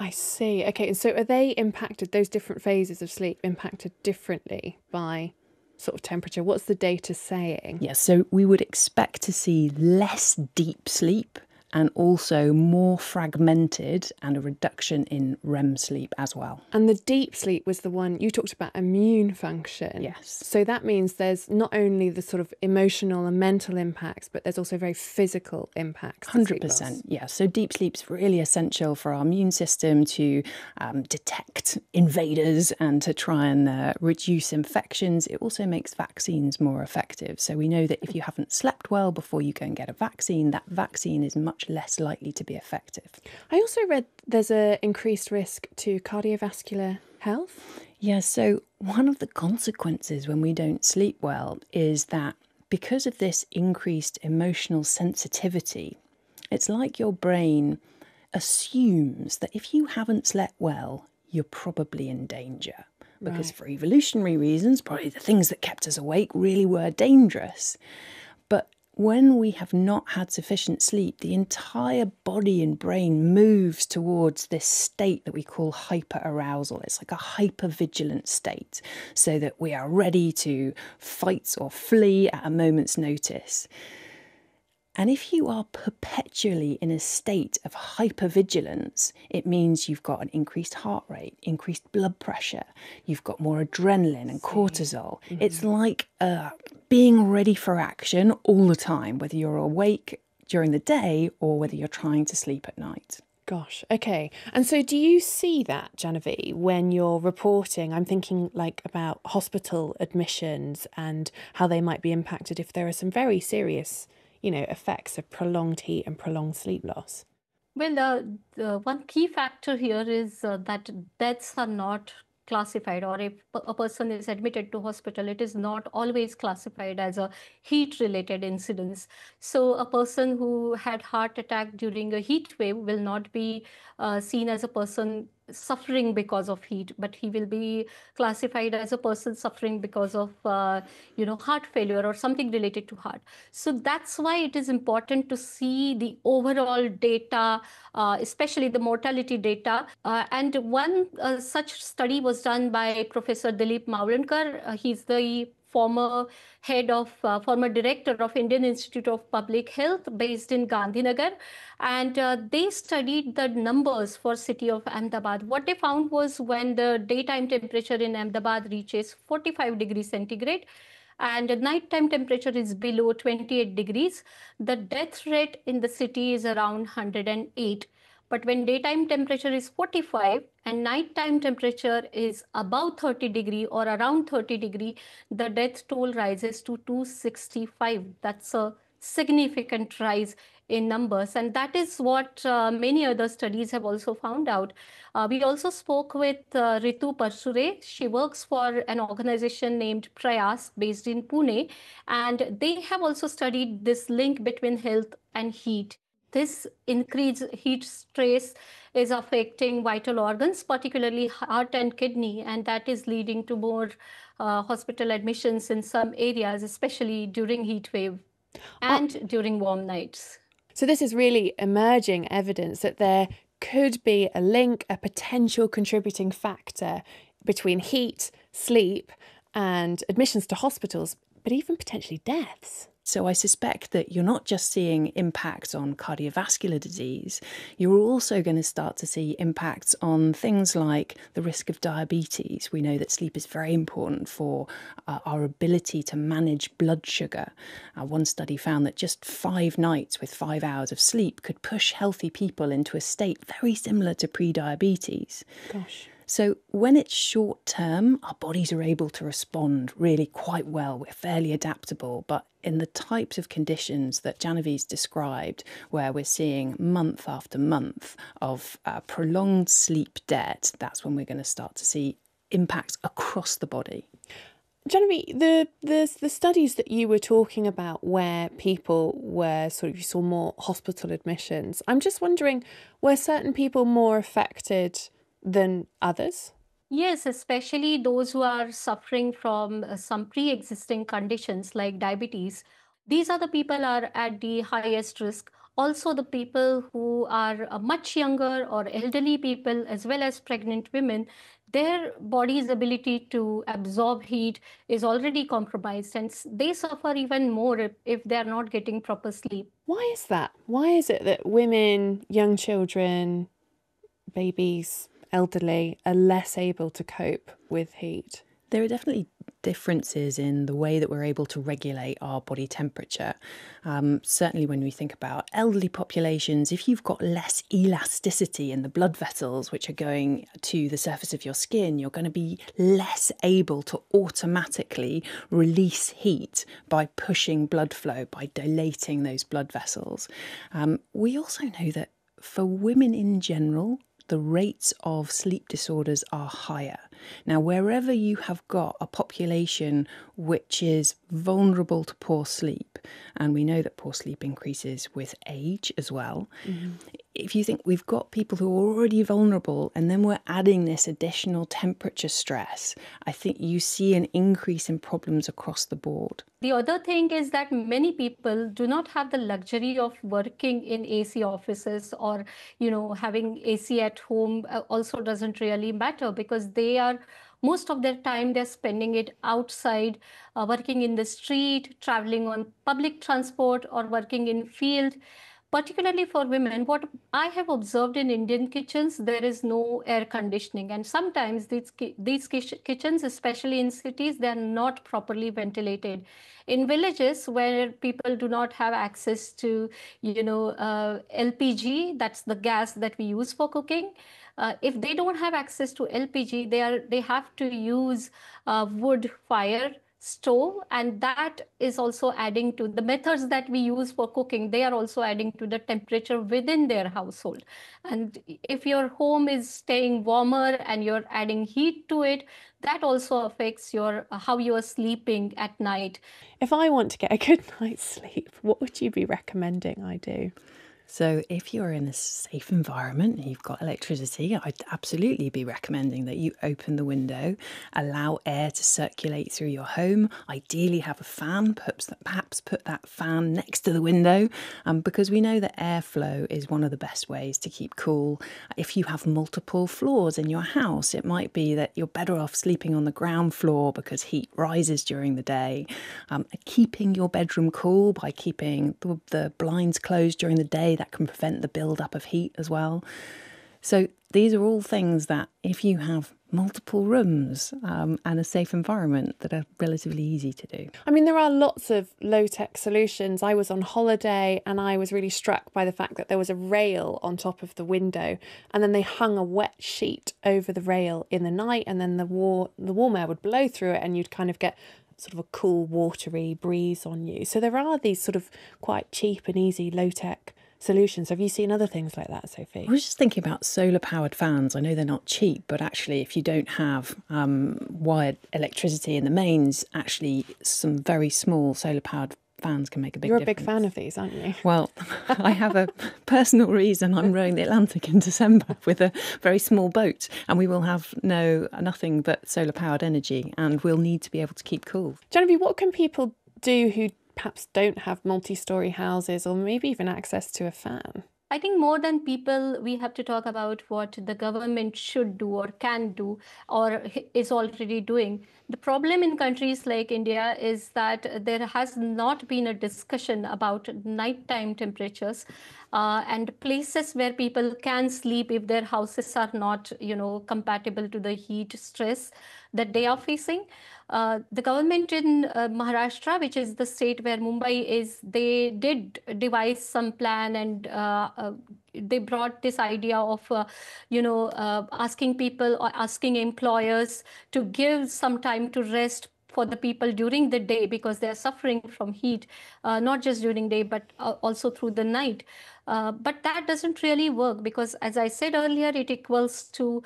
I see. Okay, and so are they impacted, those different phases of sleep impacted differently by sort of temperature? What's the data saying? Yes, so we would expect to see less deep sleep and also more fragmented and a reduction in REM sleep as well. And the deep sleep was the one you talked about, immune function. Yes. So that means there's not only the sort of emotional and mental impacts, but there's also very physical impacts to sleep loss. 100%, yeah. So deep sleep's really essential for our immune system to detect invaders and to try and reduce infections. It also makes vaccines more effective. So we know that if you haven't slept well before you go and get a vaccine, that vaccine is much less likely to be effective. I also read there's an increased risk to cardiovascular health. Yeah, so one of the consequences when we don't sleep well is that because of this increased emotional sensitivity, it's like your brain assumes that if you haven't slept well, you're probably in danger. Because Right. for evolutionary reasons, probably the things that kept us awake really were dangerous. But when we have not had sufficient sleep, the entire body and brain moves towards this state that we call hyperarousal. It's like a hypervigilant state, so that we are ready to fight or flee at a moment's notice. And if you are perpetually in a state of hypervigilance, it means you've got an increased heart rate, increased blood pressure, you've got more adrenaline and cortisol. It's like being ready for action all the time, whether you're awake during the day or whether you're trying to sleep at night. Gosh, okay. And so do you see that, Genevieve, when you're reporting? I'm thinking like about hospital admissions and how they might be impacted if there are some very serious, effects of prolonged heat and prolonged sleep loss. Well, the one key factor here is that deaths are not classified, or if a person is admitted to hospital, it is not always classified as a heat-related incidence. So a person who had heart attack during a heat wave will not be seen as a person suffering because of heat, but he will be classified as a person suffering because of heart failure or something related to heart. So that's why it is important to see the overall data, especially the mortality data. And one such study was done by Professor Dilip Mavlankar. He's the former former director of Indian Institute of Public Health based in Gandhinagar. And they studied the numbers for city of Ahmedabad. What they found was when the daytime temperature in Ahmedabad reaches 45 degrees centigrade, and the nighttime temperature is below 28 degrees, the death rate in the city is around 108. But when daytime temperature is 45 and nighttime temperature is above 30 degree or around 30 degree, the death toll rises to 265. That's a significant rise in numbers. And that is what many other studies have also found out. We also spoke with Ritu Parsure. She works for an organization named Prayas based in Pune. And they have also studied this link between health and heat. This increased heat stress is affecting vital organs, particularly heart and kidney, and that is leading to more hospital admissions in some areas, especially during heat wave and during warm nights. So this is really emerging evidence that there could be a link, a potential contributing factor between heat, sleep, and admissions to hospitals, but even potentially deaths. So I suspect that you're not just seeing impacts on cardiovascular disease, you're also going to start to see impacts on things like the risk of diabetes. We know that sleep is very important for our ability to manage blood sugar. One study found that just 5 nights with 5 hours of sleep could push healthy people into a state very similar to pre-diabetes. Gosh. So when it's short term, our bodies are able to respond really quite well. We're fairly adaptable. But in the types of conditions that Genevieve's described, where we're seeing month after month of prolonged sleep debt, that's when we're going to start to see impacts across the body. Genevieve, the studies that you were talking about where people were you saw more hospital admissions, I'm just wondering, were certain people more affected than others? Yes, especially those who are suffering from some pre-existing conditions like diabetes. These are the people are at the highest risk. also the people who are much younger or elderly people, as well as pregnant women, their body's ability to absorb heat is already compromised, and they suffer even more if they are not getting proper sleep. Why is that? Why is it that women, young children, babies, elderly are less able to cope with heat? There are definitely differences in the way that we're able to regulate our body temperature. Certainly when we think about elderly populations, if you've got less elasticity in the blood vessels which are going to the surface of your skin, you're going to be less able to automatically release heat by pushing blood flow, by dilating those blood vessels. We also know that for women in general, the rates of sleep disorders are higher. Now, wherever you have got a population which is vulnerable to poor sleep, and we know that poor sleep increases with age as well, if you think we've got people who are already vulnerable and then we're adding this additional temperature stress, I think you see an increase in problems across the board. The other thing is that many people do not have the luxury of working in AC offices, or, having AC at home also doesn't really matter, because most of their time they're spending it outside, working in the street, traveling on public transport, or working in field. Particularly for women, what I have observed in Indian kitchens, there is no air conditioning, and sometimes these kitchens, especially in cities, they are not properly ventilated. In villages where people do not have access to, LPG, that's the gas that we use for cooking. If they don't have access to LPG, they have to use wood fire stove, and that is also adding to the methods that we use for cooking. They are also adding to the temperature within their household. And if your home is staying warmer and you're adding heat to it, that also affects your how you are sleeping at night. If I want to get a good night's sleep, what would you be recommending I do? So if you're in a safe environment and you've got electricity, I'd absolutely be recommending that you open the window, allow air to circulate through your home, ideally have a fan, perhaps put that fan next to the window, because we know that airflow is one of the best ways to keep cool. If you have multiple floors in your house, it might be that you're better off sleeping on the ground floor because heat rises during the day. Keeping your bedroom cool by keeping the blinds closed during the day, that can prevent the build-up of heat as well. So these are all things that, if you have multiple rooms and a safe environment, that are relatively easy to do. I mean, there are lots of low-tech solutions. I was on holiday and I was really struck by the fact that there was a rail on top of the window, and then they hung a wet sheet over the rail in the night, and then the warm air would blow through it and you'd kind of get sort of a cool, watery breeze on you. So there are these sort of quite cheap and easy low-tech solutions. Have you seen other things like that, Sophie? I was just thinking about solar-powered fans. I know they're not cheap, but actually if you don't have wired electricity in the mains, actually some very small solar-powered fans can make a big difference. You're a big fan of these, aren't you? Well, I have a personal reason. I'm rowing the Atlantic in December with a very small boat, and we will have nothing but solar-powered energy, and we'll need to be able to keep cool. Genevieve, what can people do who perhaps don't have multi-storey houses or maybe even access to a fan? I think more than people, we have to talk about what the government should do or can do or is already doing. The problem in countries like India is that there has not been a discussion about nighttime temperatures and places where people can sleep if their houses are not, compatible to the heat stress that they are facing. The government in Maharashtra, which is the state where Mumbai is, they did devise some plan, and they brought this idea of, asking people or asking employers to give some time to rest for the people during the day, because they are suffering from heat, not just during day, but also through the night. But that doesn't really work, because as I said earlier, it equals to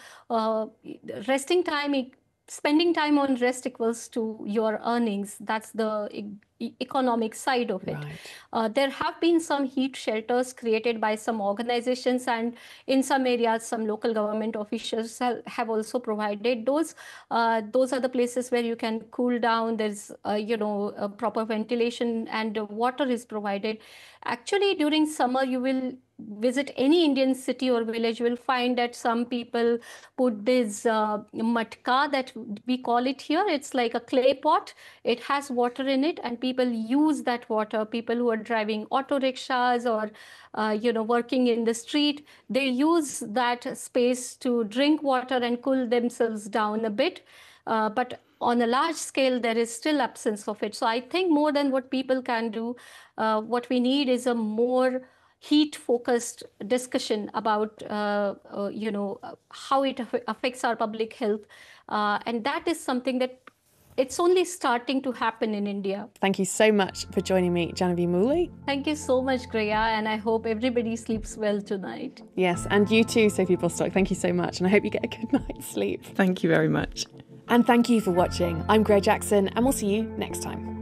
resting time. Spending time on rest equals to your earnings. That's the economic side of it. Right. There have been some heat shelters created by some organizations, and in some areas, some local government officials have also provided those. Those are the places where you can cool down. There's, proper ventilation, and water is provided. Actually, during summer, you will visit any Indian city or village, you will find that some people put this matka, that we call it here. It's like a clay pot. It has water in it, and people use that water. People who are driving auto rickshaws or working in the street, they use that space to drink water and cool themselves down a bit. But on a large scale, there is still absence of it. So I think more than what people can do, what we need is a more heat-focused discussion about how it affects our public health, and that is something that it's only starting to happen in India. Thank you so much for joining me, Genevieve Mooley. Thank you so much, Greya, and I hope everybody sleeps well tonight. Yes, and you too, Sophie Bostock. Thank you so much, and I hope you get a good night's sleep. Thank you very much. And thank you for watching. I'm Greya Jackson, and we'll see you next time.